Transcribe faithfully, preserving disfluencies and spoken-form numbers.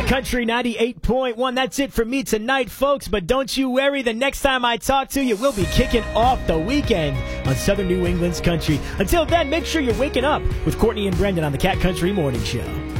Cat Country ninety-eight point one. That's it for me tonight, folks. But don't you worry. The next time I talk to you, we'll be kicking off the weekend on Southern New England's Country. Until then, make sure you're waking up with Courtney and Brendan on the Cat Country Morning Show.